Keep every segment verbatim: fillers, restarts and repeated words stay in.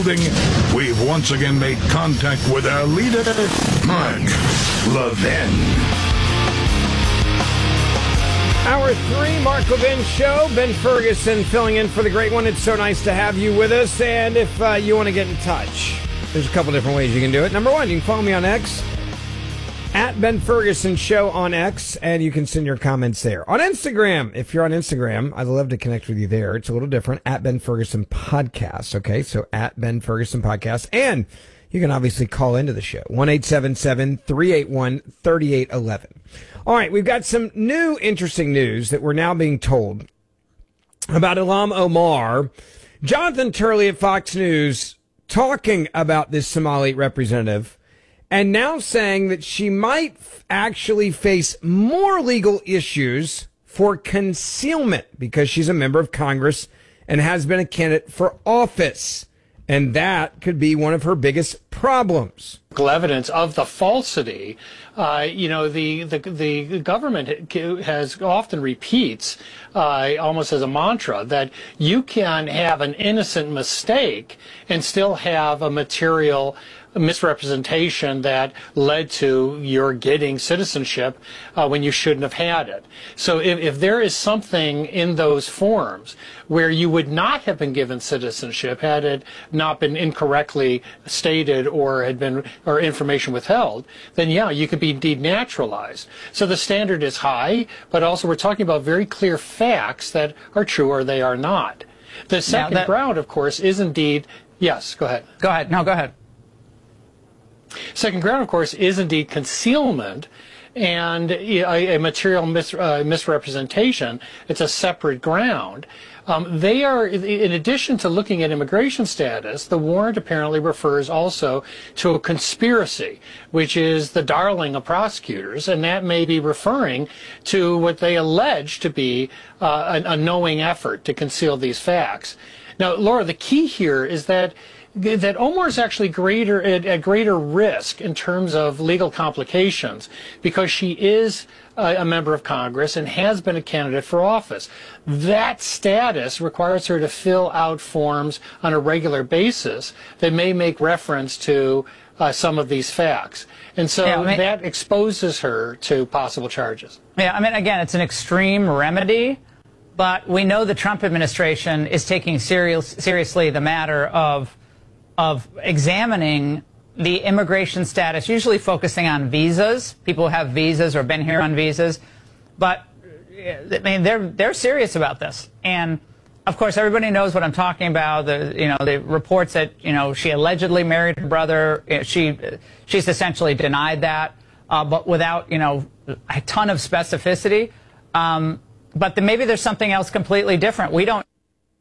building. We've once again made contact with our leader, Mark Levin. Hour three, Mark Levin Show. Ben Ferguson filling in for the great one. It's so nice to have you with us. And if uh, you want to get in touch, there's a couple different ways you can do it. Number one, you can follow me on X, at Ben Ferguson Show on X, and you can send your comments there. On Instagram, if you're on Instagram, I'd love to connect with you there. It's a little different, at Ben Ferguson Podcast. Okay, so at Ben Ferguson Podcast. And you can obviously call into the show, one eight seven seven, three eight one, three eight one one. All right, we've got some new interesting news that we're now being told about Ilhan Omar. Jonathan Turley at Fox News talking about this Somali representative and now saying that she might f- actually face more legal issues for concealment because she's a member of Congress and has been a candidate for office. And that could be one of her biggest problems. Evidence of the falsity. Uh, you know, the, the the government has often repeats, uh, almost as a mantra, that you can have an innocent mistake and still have a material misrepresentation that led to your getting citizenship uh, when you shouldn't have had it. So if, if there is something in those forms where you would not have been given citizenship had it not been incorrectly stated or had been or information withheld, then yeah, you could be denaturalized. So the standard is high, but also we're talking about very clear facts that are true or they are not. The second that, ground, of course, is indeed, yes, go ahead. Go ahead. No, go ahead. Second ground, of course, is indeed concealment and a, a material mis, uh, misrepresentation. It's a separate ground. Um, they are, in addition to looking at immigration status, the warrant apparently refers also to a conspiracy, which is the darling of prosecutors, and that may be referring to what they allege to be uh, a, a knowing effort to conceal these facts. Now, Laura, the key here is that that Omar is actually greater at, at greater risk in terms of legal complications because she is a, a member of Congress and has been a candidate for office. That status requires her to fill out forms on a regular basis that may make reference to uh, some of these facts. And so yeah, I mean, that exposes her to possible charges. Yeah, I mean, again, it's an extreme remedy, but we know the Trump administration is taking serious, seriously the matter of of examining the immigration status, usually focusing on visas, people who have visas or been here on visas. But I mean, they're they're serious about this. And of course, everybody knows what I'm talking about. The you know the reports that you know she allegedly married her brother. She she's essentially denied that, uh, but without you know a ton of specificity. Um, but the, maybe there's something else completely different. We don't.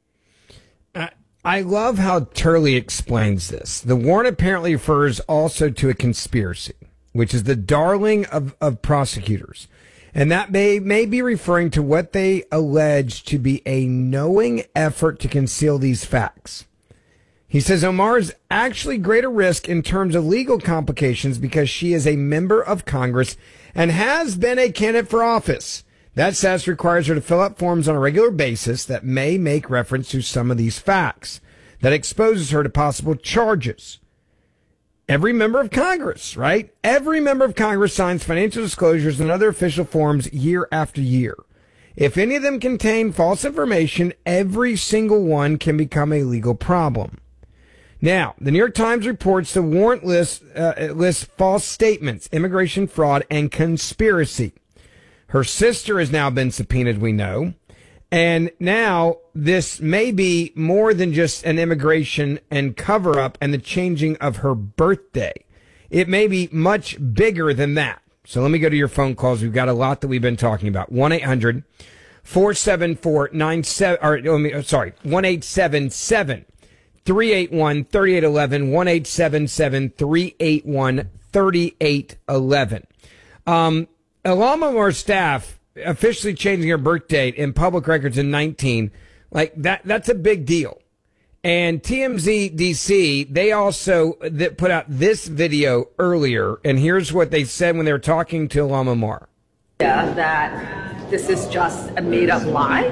I love how Turley explains this. The warrant apparently refers also to a conspiracy, which is the darling of, of prosecutors. And that may, may be referring to what they allege to be a knowing effort to conceal these facts. He says Omar is actually greater risk in terms of legal complications because she is a member of Congress and has been a candidate for office. That status requires her to fill out forms on a regular basis that may make reference to some of these facts. That exposes her to possible charges. Every member of Congress, right? Every member of Congress signs financial disclosures and other official forms year after year. If any of them contain false information, every single one can become a legal problem. Now, the New York Times reports the warrant lists, uh, lists false statements, immigration fraud, and conspiracy. Her sister has now been subpoenaed, we know. And now this may be more than just an immigration and cover-up and the changing of her birthday. It may be much bigger than that. So let me go to your phone calls. We've got a lot that we've been talking about. one eight hundred four seven four nine seven, or, sorry, one eight seven seven three eight one three eight one one, one eight seven seven three eight one three eight one one. Um, Ilhan Omar's staff officially changing her birth date in public records in nineteen, like that, that's a big deal. And T M Z D C, they also that put out this video earlier, and here's what they said when they were talking to Ilhan Omar. Yeah, that this is just a made-up lie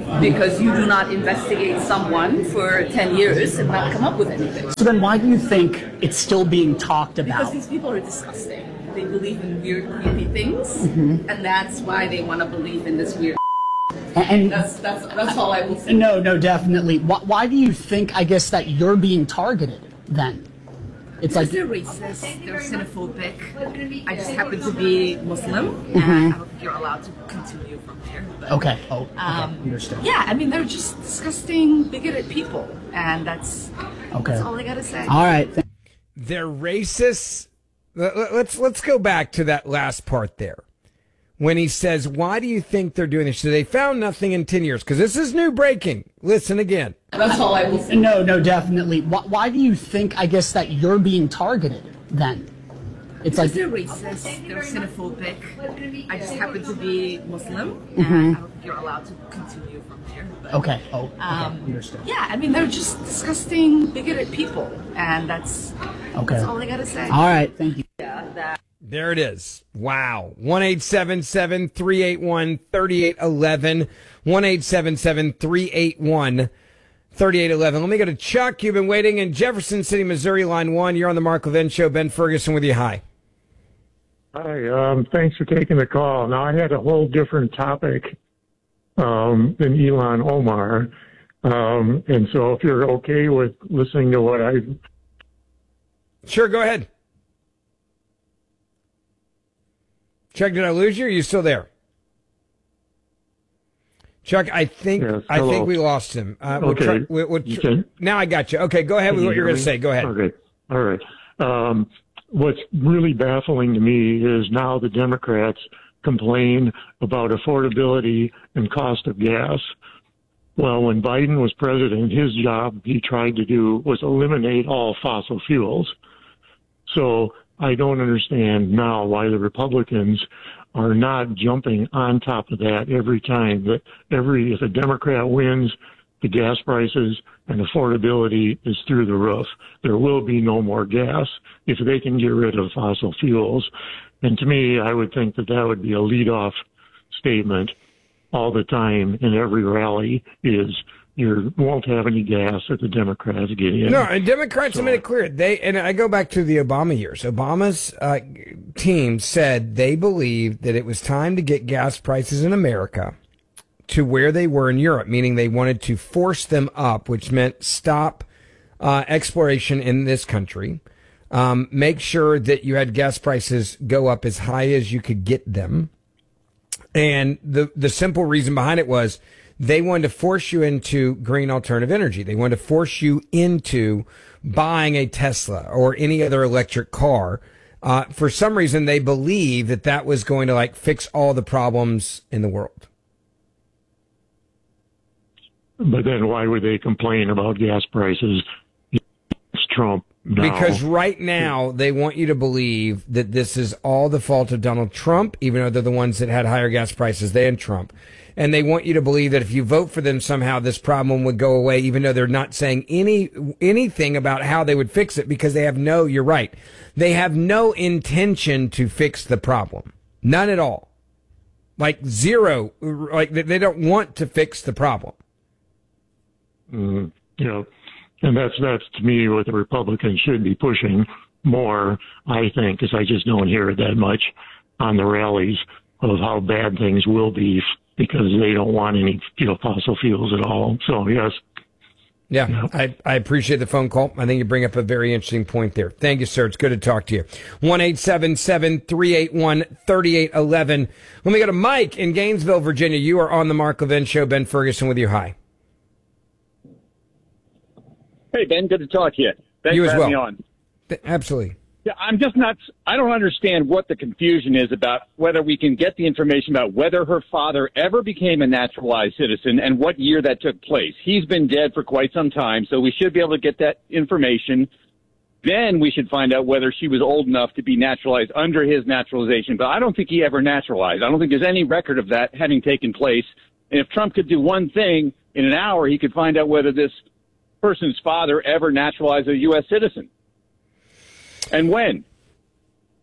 because you do not investigate someone for ten years and not come up with anything. So then why do you think it's still being talked about? Because these people are disgusting. They believe in weird, creepy things, mm-hmm. and that's why they want to believe in this weird. And that's that's that's all I will say. No, no, definitely. Why, why do you think, I guess, that you're being targeted then? It's because like they're racist, they're xenophobic. I just happen to be Muslim, mm-hmm. and I don't think you're allowed to continue from there. But, okay. Oh, okay. Um, Understood. Yeah, I mean, they're just disgusting, bigoted people, and that's okay. that's all I gotta say. All right. They're racist. Let's let's go back to that last part there. When he says, why do you think they're doing this? So they found nothing in ten years, because this is new breaking. Listen again. That's all I will say. No, no, definitely. Why, why do you think, I guess, that you're being targeted then? It's because like they're racist, they're xenophobic. I just happen to be Muslim, and mm-hmm. I don't think you're allowed to continue from there. But, okay. Oh, okay. Um, Understood. Yeah, I mean, they're just disgusting, bigoted people, and that's okay. that's all I gotta say. All right, thank you. Yeah, that. There it is. Wow. one eight seven seven, three eight one, three eight one one. one eight seven seven, three eight one, three eight one one. Let me go to Chuck. You've been waiting in Jefferson City, Missouri, line one. You're on the Mark Levin Show. Ben Ferguson with you. Hi. Hi. Um, thanks for taking the call. Now, I had a whole different topic um, than Elon Omar. Um, and so if you're okay with listening to what I... Sure, go ahead. Chuck, did I lose you? Or are you still there? Chuck, I think Yes, I think we lost him. Uh, we'll okay. try, we'll, we'll tr- okay. Now I got you. Okay, go ahead Can with you what you're hear going to me? say. Go ahead. Okay. All right. Um, what's really baffling to me is now the Democrats complain about affordability and cost of gas. Well, when Biden was president, his job he tried to do was eliminate all fossil fuels. So I don't understand now why the Republicans are not jumping on top of that every time that every, if a Democrat wins, the gas prices and affordability is through the roof. There will be no more gas if they can get rid of fossil fuels. And to me, I would think that that would be a leadoff statement all the time in every rally is you won't have any gas if the Democrats get in. No, and Democrats so, have made it clear. They and I go back to the Obama years. Obama's uh, team said they believed that it was time to get gas prices in America to where they were in Europe, meaning they wanted to force them up, which meant stop uh, exploration in this country, um, make sure that you had gas prices go up as high as you could get them. And the the simple reason behind it was they wanted to force you into green alternative energy. They wanted to force you into buying a Tesla or any other electric car. Uh, for some reason, they believe that that was going to like fix all the problems in the world. But then why would they complain about gas prices? It's Trump. No. Because right now they want you to believe that this is all the fault of Donald Trump, even though they're the ones that had higher gas prices than Trump. And they want you to believe that if you vote for them, somehow this problem would go away, even though they're not saying any anything about how they would fix it, because they have no, you're right, they have no intention to fix the problem. None at all. Like zero. Like they don't want to fix the problem. Mm, you know, and that's, that's to me what the Republicans should be pushing more, I think, because I just don't hear it that much on the rallies of how bad things will be because they don't want any, you know, fossil fuels at all. So, yes. Yeah, yeah. I, I appreciate the phone call. I think you bring up a very interesting point there. Thank you, sir. It's good to talk to you. one eight seven seven, three eight one, three eight one one. Let me go to Mike in Gainesville, Virginia. You are on the Mark Levin Show. Ben Ferguson with you. Hi. Hey, Ben, good to talk to you. Thanks You for as having well. me on. Absolutely. Yeah, I'm just not, I don't understand what the confusion is about whether we can get the information about whether her father ever became a naturalized citizen and what year that took place. He's been dead for quite some time, so we should be able to get that information. Then we should find out whether she was old enough to be naturalized under his naturalization. But I don't think he ever naturalized. I don't think there's any record of that having taken place. And if Trump could do one thing in an hour, he could find out whether this person's father ever naturalized a U S citizen. And when?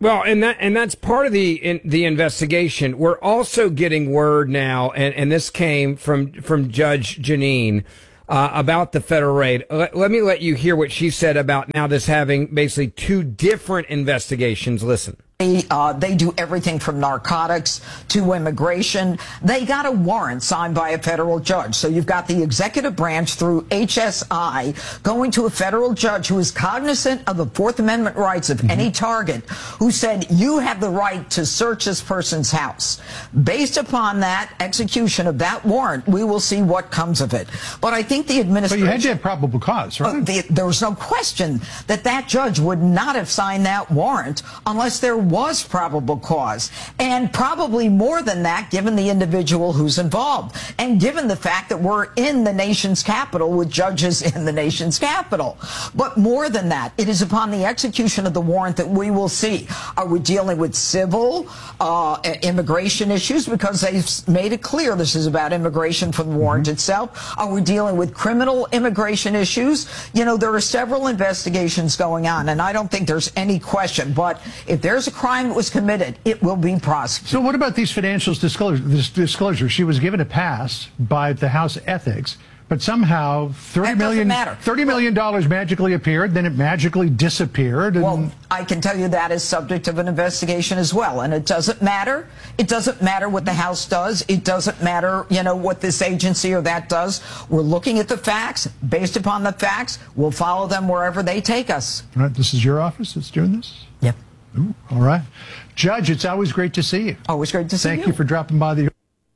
Well, and that and that's part of the in, the investigation. We're also getting word now, and, and this came from from Judge Jeanine uh, about the federal raid. Let, let me let you hear what she said about now this having basically two different investigations. Listen. Uh, they do everything from narcotics to immigration. They got a warrant signed by a federal judge. So you've got the executive branch through H S I going to a federal judge who is cognizant of the Fourth Amendment rights of mm-hmm. any target, who said, you have the right to search this person's house. Based upon that execution of that warrant, we will see what comes of it. But I think the administration... But you had to have probable cause, right? Uh, the, there was no question that that judge would not have signed that warrant unless there was probable cause, and probably more than that given the individual who's involved, and given the fact that we're in the nation's capital with judges in the nation's capital. But more than that, it is upon the execution of the warrant that we will see. Are we dealing with civil uh, immigration issues, because they've made it clear this is about immigration from the warrant mm-hmm. itself? Are we dealing with criminal immigration issues? You know, there are several investigations going on, and I don't think there's any question, but if there's a crime that was committed, it will be prosecuted. So what about these financial disclosures? This disclosure, she was given a pass by the House Ethics, but somehow thirty million matter. thirty million dollars magically appeared, then it magically disappeared. And well, I can tell you that is subject of an investigation as well, and it doesn't matter. It doesn't matter what the House does. It doesn't matter, you know, what this agency or that does. We're looking at the facts. Based upon the facts, we'll follow them wherever they take us. All right, this is your office that's doing this? Yep. Ooh, all right. Judge, it's always great to see you. Always great to see you. Thank you for dropping by the...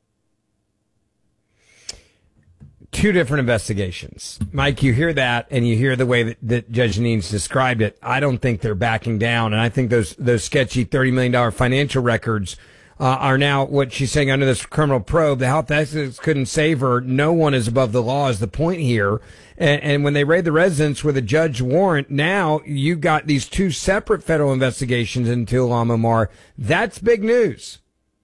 Two different investigations. Mike, you hear that, and you hear the way that, that Judge Jeanine's described it. I don't think they're backing down, and I think those those sketchy thirty million dollars financial records uh, are now what she's saying under this criminal probe. The health ethics couldn't save her. No one is above the law is the point here. And, and when they raid the residence with a judge warrant, now you've got these two separate federal investigations into Ilhan Omar. That's big news.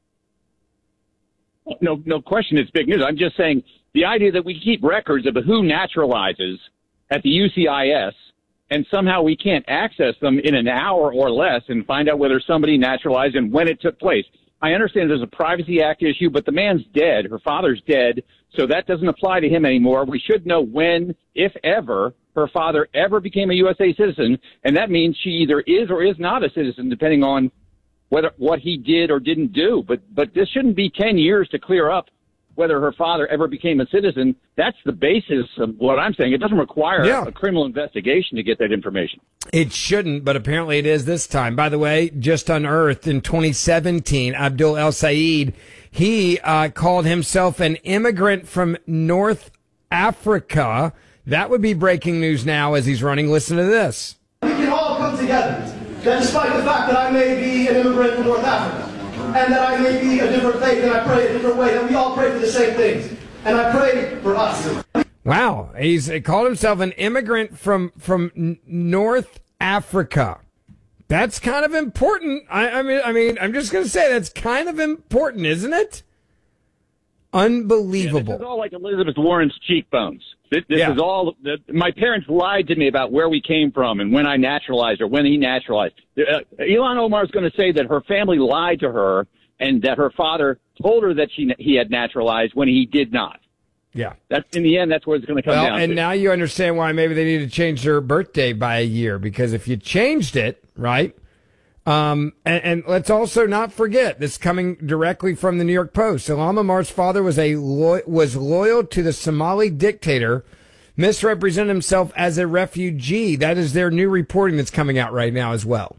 No, no question it's big news. I'm just saying the idea that we keep records of who naturalizes at the U C I S and somehow we can't access them in an hour or less and find out whether somebody naturalized and when it took place. I understand there's a Privacy Act issue, but the man's dead. Her father's dead, so that doesn't apply to him anymore. We should know when, if ever, her father ever became a U S A citizen, and that means she either is or is not a citizen, depending on whether what he did or didn't do. But but this shouldn't be ten years to clear up whether her father ever became a citizen. That's the basis of what I'm saying. It doesn't require yeah. a criminal investigation to get that information. It shouldn't, but apparently it is this time. By the way, just unearthed in twenty seventeen, Abdul El Sayed, he uh, called himself an immigrant from North Africa. That would be breaking news now as he's running. Listen to this. We can all come together, that despite the fact that I may be an immigrant from North Africa, and that I may be a different faith and I pray a different way, that we all pray for the same things. And I pray for us. Wow. He's he called himself an immigrant from, from N- North Africa. That's kind of important. I, I mean, I mean, I'm just going to say that's kind of important, isn't it? Unbelievable. Yeah, this is all like Elizabeth Warren's cheekbones. This, this yeah. is all. The, my parents lied to me about where we came from and when I naturalized or when he naturalized. Uh, Ilhan Omar is going to say that her family lied to her and that her father told her that she he had naturalized when he did not. Yeah. That's in the end. That's what it's going to come well, down and to. now you understand why maybe they need to change their birthday by a year, because if you changed it, right? Um, and, and let's also not forget this coming directly from the New York Post. Ilhan Omar's father was a lo- was loyal to the Somali dictator, misrepresented himself as a refugee. That is their new reporting that's coming out right now as well.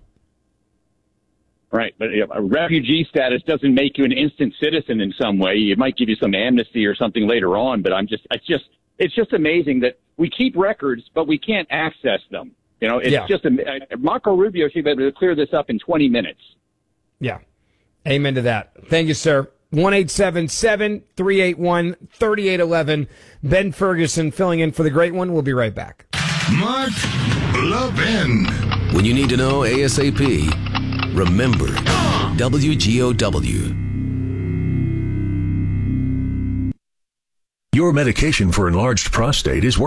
Right, but a refugee status doesn't make you an instant citizen in some way. It might give you some amnesty or something later on, but I'm just, it's just, it's just amazing that we keep records, but we can't access them. You know, it's yeah. just a, Marco Rubio should be able to clear this up in twenty minutes. Yeah. Amen to that. Thank you, sir. one eight seven seven, three eight one, three eight one one. Ben Ferguson filling in for the great one. We'll be right back. Mark Levin. When you need to know ASAP, remember W G O W. Your medication for enlarged prostate is working.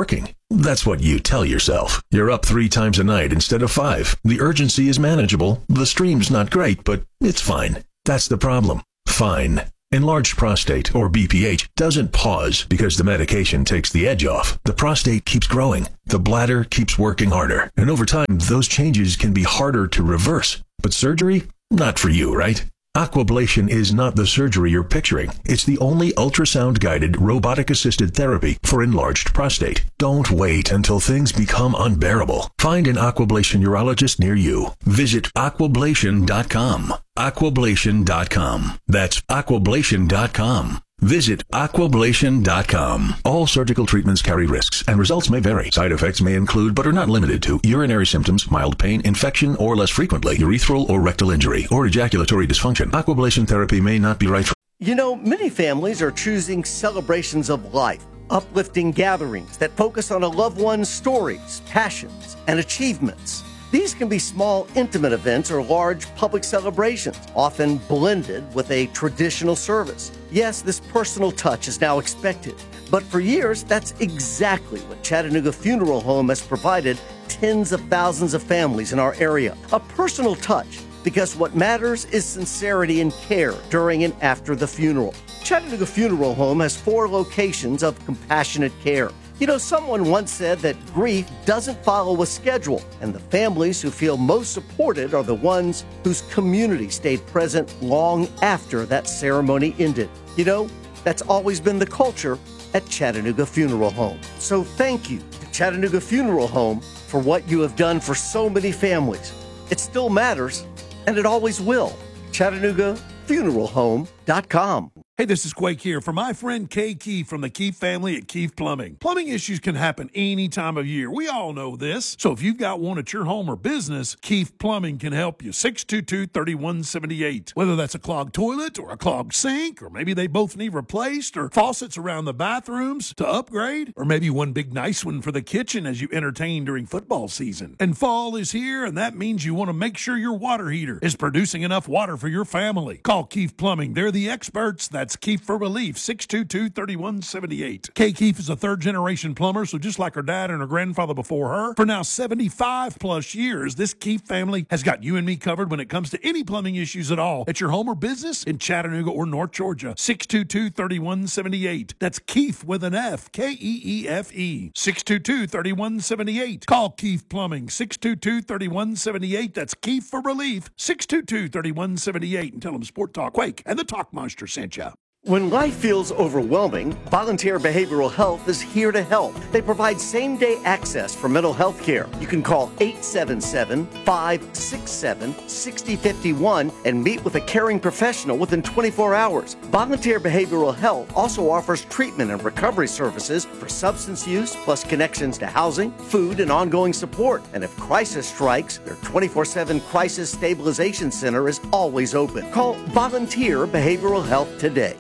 That's what you tell yourself. You're up three times a night instead of five. The urgency is manageable. The stream's not great, but it's fine. That's the problem. Fine. Enlarged prostate, or B P H, doesn't pause because the medication takes the edge off. The prostate keeps growing. The bladder keeps working harder. And over time, those changes can be harder to reverse. But surgery? Not for you, right? Aquablation is not the surgery you're picturing. It's the only ultrasound-guided, robotic-assisted therapy for enlarged prostate. Don't wait until things become unbearable. Find an Aquablation urologist near you. Visit aquablation dot com. aquablation dot com. That's aquablation dot com. Visit aquablation dot com. All surgical treatments carry risks, and results may vary. Side effects may include, but are not limited to, urinary symptoms, mild pain, infection, or less frequently, urethral or rectal injury, or ejaculatory dysfunction. Aquablation therapy may not be right for... You know, many families are choosing celebrations of life, uplifting gatherings that focus on a loved one's stories, passions, and achievements. These can be small, intimate events or large public celebrations, often blended with a traditional service. Yes, this personal touch is now expected, but for years, that's exactly what Chattanooga Funeral Home has provided tens of thousands of families in our area. A personal touch, because what matters is sincerity and care during and after the funeral. Chattanooga Funeral Home has four locations of compassionate care. You know, someone once said that grief doesn't follow a schedule, and the families who feel most supported are the ones whose community stayed present long after that ceremony ended. You know, that's always been the culture at Chattanooga Funeral Home. So thank you to Chattanooga Funeral Home for what you have done for so many families. It still matters, and it always will. Chattanooga Funeral Home dot com. Hey, this is Quake here for my friend Kay Keefe from the Keefe family at Keefe Plumbing. Plumbing issues can happen any time of year. We all know this. So if you've got one at your home or business, Keefe Plumbing can help you. six two two, three one seven eight. Whether that's a clogged toilet or a clogged sink, or maybe they both need replaced, or faucets around the bathrooms to upgrade, or maybe one big nice one for the kitchen as you entertain during football season. And fall is here, and that means you want to make sure your water heater is producing enough water for your family. Call Keefe Plumbing. They're the experts. That's Keefe for Relief, six two two, three one seven eight. Kay Keefe is a third-generation plumber, so just like her dad and her grandfather before her, for now seventy-five plus years, this Keefe family has got you and me covered when it comes to any plumbing issues at all at your home or business in Chattanooga or North Georgia. six two two, three one seven eight. That's Keefe with an F, K E E F E. six two two, three one seven eight. Call Keefe Plumbing, six two two, three one seven eight. That's Keefe for Relief, six two two, three one seven eight. And tell them Sport Talk Quake and the Talk Monster sent you. When life feels overwhelming, Volunteer Behavioral Health is here to help. They provide same-day access for mental health care. You can call eight seven seven, five six seven, six zero five one and meet with a caring professional within twenty-four hours. Volunteer Behavioral Health also offers treatment and recovery services for substance use, plus connections to housing, food, and ongoing support. And if crisis strikes, their twenty-four seven Crisis Stabilization Center is always open. Call Volunteer Behavioral Health today.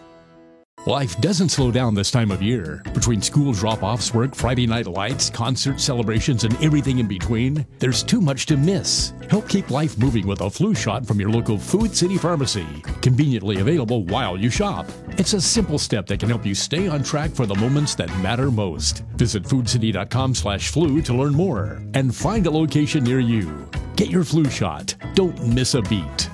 Life doesn't slow down this time of year. Between school drop-offs, work, Friday night lights, concert celebrations, and everything in between, there's too much to miss. Help keep life moving with a flu shot from your local Food City Pharmacy. Conveniently available while you shop. It's a simple step that can help you stay on track for the moments that matter most. Visit food city dot com slash flu to learn more and find a location near you. Get your flu shot. Don't miss a beat.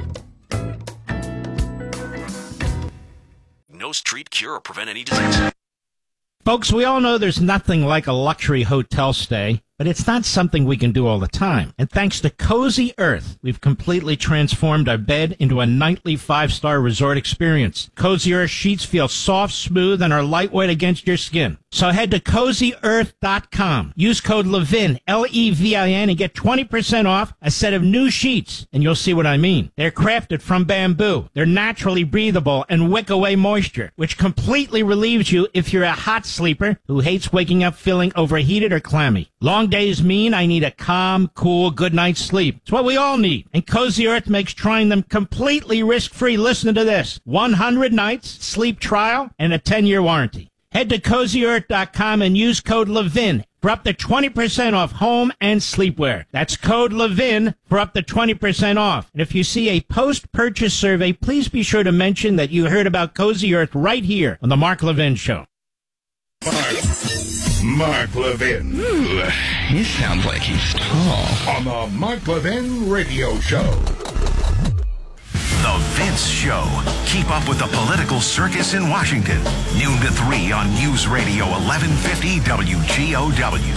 Treat, cure, or prevent any disease. Folks, we all know there's nothing like a luxury hotel stay, but it's not something we can do all the time. And thanks to Cozy Earth, we've completely transformed our bed into a nightly five-star resort experience. Cozy Earth sheets feel soft, smooth, and are lightweight against your skin. So head to cozy earth dot com. Use code Levin, L E V I N, and get twenty percent off a set of new sheets, and you'll see what I mean. They're crafted from bamboo. They're naturally breathable and wick away moisture, which completely relieves you if you're a hot sleeper who hates waking up feeling overheated or clammy. Long days mean I need a calm, cool, good night's sleep. It's what we all need. And Cozy Earth makes trying them completely risk-free. Listen to this. one hundred nights, sleep trial, and a ten-year warranty. Head to cozy earth dot com and use code Levin for up to twenty percent off home and sleepwear. That's code Levin for up to twenty percent off. And if you see a post-purchase survey, please be sure to mention that you heard about Cozy Earth right here on the Mark Levin Show. Mark Levin. Ooh, he sounds like he's tall. On the Mark Levin Radio Show. The Vince Show. Keep up with the political circus in Washington. Noon to three on News Radio eleven fifty W G O W.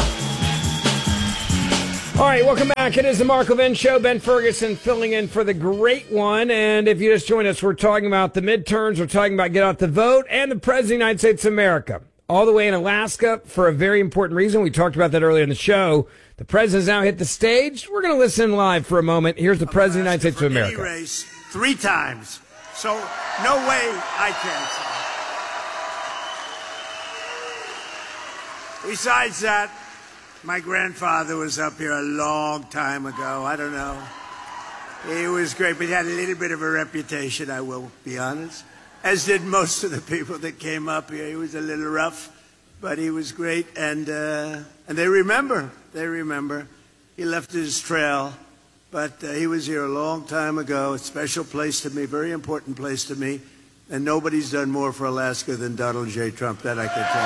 All right, welcome back. It is the Mark Levin Show. Ben Ferguson filling in for the great one. And if you just joined us, we're talking about the midterms. We're talking about get out the vote and the President of the United States of America. All the way in Alaska for a very important reason. We talked about that earlier in the show. The President's now hit the stage. We're going to listen live for a moment. Here's the President of the United States of America. Any race three times. So no way I can. Besides that, my grandfather was up here a long time ago. I don't know. He was great, but he had a little bit of a reputation, I will be honest. As did most of the people that came up here. He was a little rough, but he was great. And, uh, and they remember. They remember. He left his trail. But uh, he was here a long time ago. A special place to me, very important place to me. And nobody's done more for Alaska than Donald J. Trump, that I can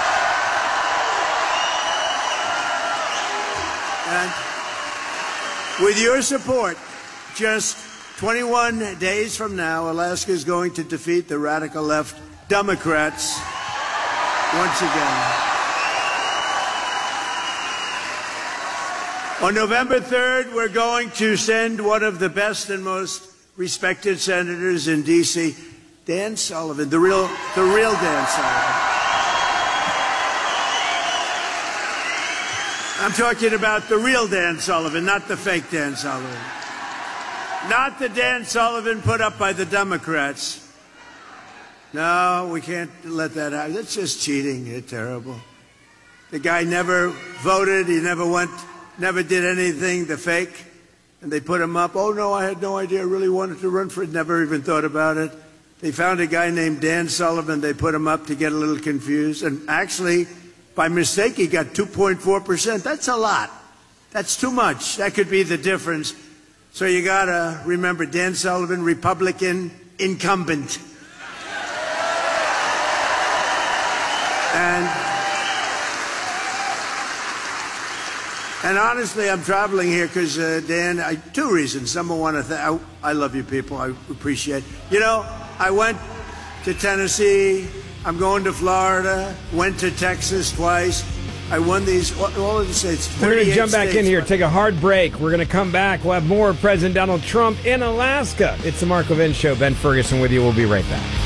tell you. And with your support, just twenty-one days from now, Alaska is going to defeat the radical left Democrats once again. On November third, we're going to send one of the best and most respected senators in D C, Dan Sullivan, the real, the real Dan Sullivan. I'm talking about the real Dan Sullivan, not the fake Dan Sullivan. Not the Dan Sullivan put up by the Democrats. No, we can't let that happen. That's just cheating. It's terrible. The guy never voted. He never went, never did anything, the fake. And they put him up. Oh, no, I had no idea I really wanted to run for it. Never even thought about it. They found a guy named Dan Sullivan. They put him up to get a little confused. And actually, by mistake, he got two point four percent. That's a lot. That's too much. That could be the difference. So you got to remember Dan Sullivan, Republican incumbent. And, and honestly, I'm traveling here because, uh, Dan, I, two reasons. Number one, I, th- I, I love you people. I appreciate it. You know, I went to Tennessee. I'm going to Florida. Went to Texas twice. I won these, all of the states. We're going to jump back in here, take a hard break. We're going to come back. We'll have more of President Donald Trump in Alaska. It's the Mark Levin Show. Ben Ferguson with you. We'll be right back.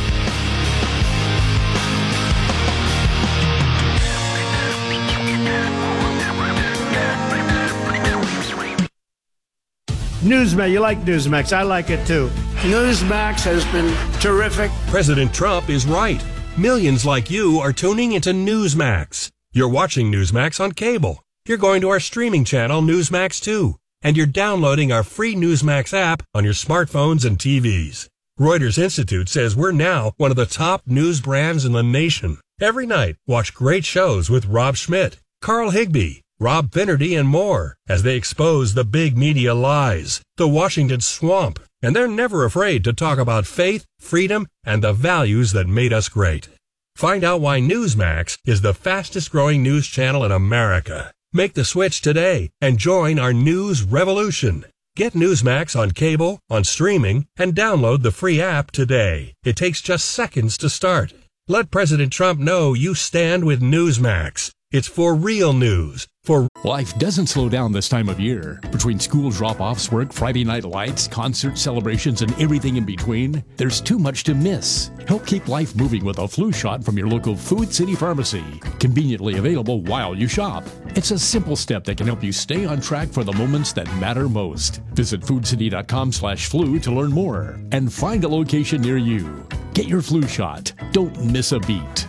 Newsmax, you like Newsmax. I like it too. Newsmax has been terrific. President Trump is right. Millions like you are tuning into Newsmax. You're watching Newsmax on cable. You're going to our streaming channel, Newsmax two. And you're downloading our free Newsmax app on your smartphones and T Vs. Reuters Institute says we're now one of the top news brands in the nation. Every night, watch great shows with Rob Schmidt, Carl Higbie, Rob Finnerty, and more as they expose the big media lies, the Washington swamp. And they're never afraid to talk about faith, freedom, and the values that made us great. Find out why Newsmax is the fastest growing news channel in America. Make the switch today and join our news revolution. Get Newsmax on cable, on streaming, and download the free app today. It takes just seconds to start. Let President Trump know you stand with Newsmax. It's for real news. For Life doesn't slow down this time of year. Between school drop-offs, work, Friday night lights, concert celebrations, and everything in between, there's too much to miss. Help keep life moving with a flu shot from your local Food City Pharmacy. Conveniently available while you shop. It's a simple step that can help you stay on track for the moments that matter most. Visit foodcity.com slash flu to learn more and find a location near you. Get your flu shot. Don't miss a beat.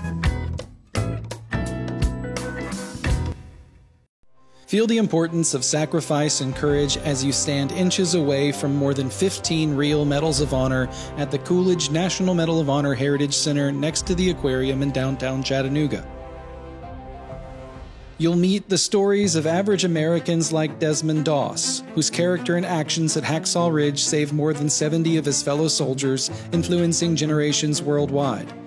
Feel the importance of sacrifice and courage as you stand inches away from more than fifteen real Medals of Honor at the Coolidge National Medal of Honor Heritage Center next to the aquarium in downtown Chattanooga. You'll meet the stories of average Americans like Desmond Doss, whose character and actions at Hacksaw Ridge saved more than seventy of his fellow soldiers, influencing generations worldwide.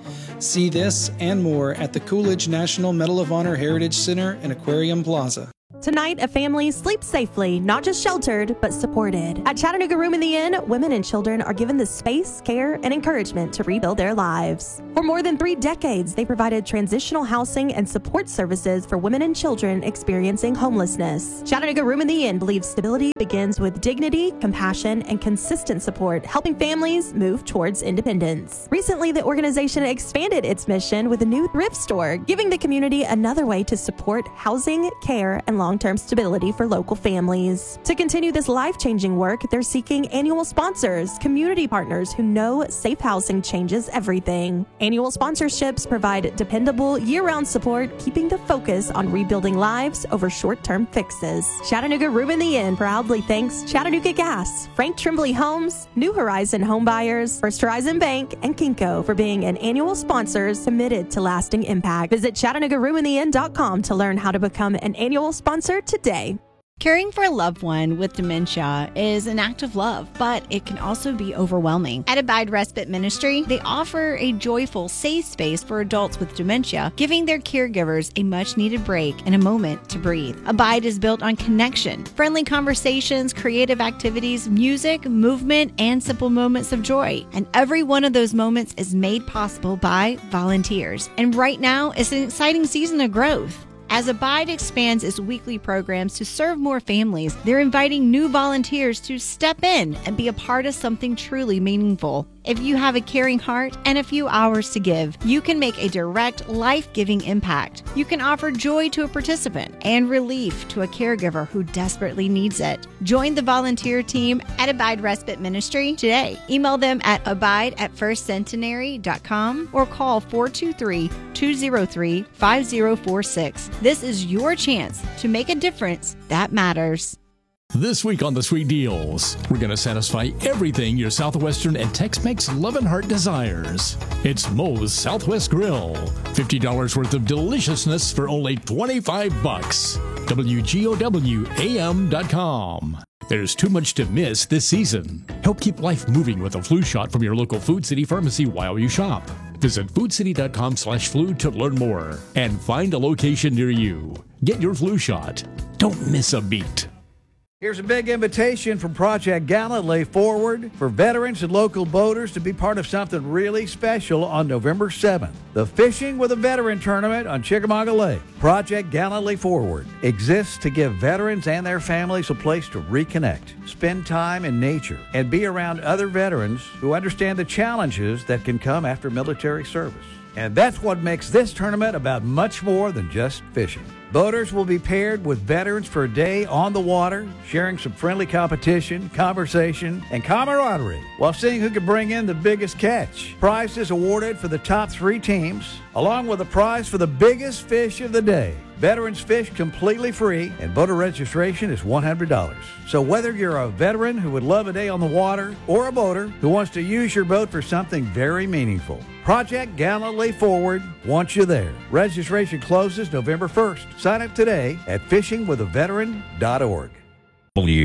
See this and more at the Coolidge National Medal of Honor Heritage Center and Aquarium Plaza. Tonight, a family sleeps safely, not just sheltered, but supported. At Chattanooga Room in the Inn, women and children are given the space, care, and encouragement to rebuild their lives. For more than three decades, they provided transitional housing and support services for women and children experiencing homelessness. Chattanooga Room in the Inn believes stability begins with dignity, compassion, and consistent support, helping families move towards independence. Recently, the organization expanded its mission with a new thrift store, giving the community another way to support housing, care, and long-term stability for local families. To continue this life-changing work, they're seeking annual sponsors, community partners who know safe housing changes everything. Annual sponsorships provide dependable, year-round support, keeping the focus on rebuilding lives over short-term fixes. Chattanooga Room in the Inn proudly thanks Chattanooga Gas, Frank Tremblay Homes, New Horizon Home Buyers, First Horizon Bank, and Kinko for being an annual sponsors committed to lasting impact. Visit Chattanooga Room in the Inn dot com to learn how to become an annual sponsor today. Caring for a loved one with dementia is an act of love, but it can also be overwhelming. At Abide Respite Ministry, they offer a joyful, safe space for adults with dementia, giving their caregivers a much-needed break and a moment to breathe. Abide is built on connection, friendly conversations, creative activities, music, movement, and simple moments of joy. And every one of those moments is made possible by volunteers. And right now, it's an exciting season of growth. As Abide expands its weekly programs to serve more families, they're inviting new volunteers to step in and be a part of something truly meaningful. If you have a caring heart and a few hours to give, you can make a direct, life-giving impact. You can offer joy to a participant and relief to a caregiver who desperately needs it. Join the volunteer team at Abide Respite Ministry today. Email them at abide at first centenary dot com or call four two three, two zero three, five zero four six. This is your chance to make a difference that matters. This week on the Sweet Deals, we're going to satisfy everything your Southwestern and Tex-Mex love and heart desires. It's Moe's Southwest Grill. fifty dollars worth of deliciousness for only twenty-five bucks. W G O W A M dot com. There's too much to miss this season. Help keep life moving with a flu shot from your local Food City pharmacy while you shop. Visit food city dot com slash flu to learn more and find a location near you. Get your flu shot. Don't miss a beat. Here's a big invitation from Project Galilee Forward for veterans and local boaters to be part of something really special on November seventh. The Fishing with a Veteran Tournament on Chickamauga Lake. Project Galilee Forward exists to give veterans and their families a place to reconnect, spend time in nature, and be around other veterans who understand the challenges that can come after military service. And that's what makes this tournament about much more than just fishing. Boaters will be paired with veterans for a day on the water, sharing some friendly competition, conversation, and camaraderie while seeing who can bring in the biggest catch. Prizes awarded for the top three teams, along with a prize for the biggest fish of the day. Veterans fish completely free, and boater registration is one hundred dollars. So whether you're a veteran who would love a day on the water or a boater who wants to use your boat for something very meaningful, Project Galilee Forward wants you there. Registration closes November first. Sign up today at fishing with a veteran dot org.